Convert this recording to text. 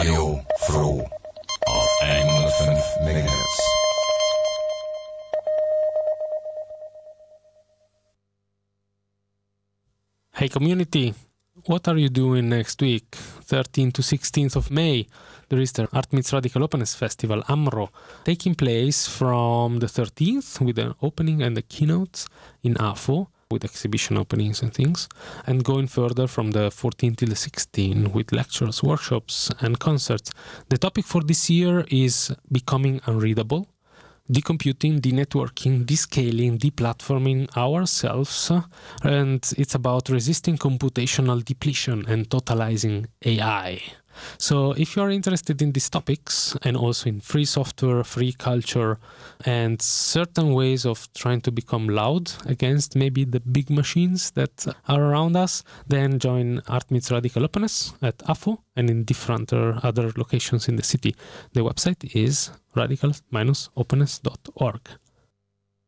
Radio Froh auf 105 MHz. Hey community, what are you doing next week? 13th to 16th of May, there is the Art Meets Radical Openness Festival, AMRO, taking place from the 13th with an opening and the keynotes in AFO, with exhibition openings and things, and going further from the 14th till the 16th with lectures, workshops and concerts. The topic for this year is becoming unreadable, decomputing, denetworking, descaling, deplatforming ourselves, and it's about resisting computational depletion and totalizing AI. So if you're interested in these topics and also in free software, free culture, and certain ways of trying to become loud against maybe the big machines that are around us, then join Art Meets Radical Openness at AFO and in different other locations in the city. The website is radical-openness.org.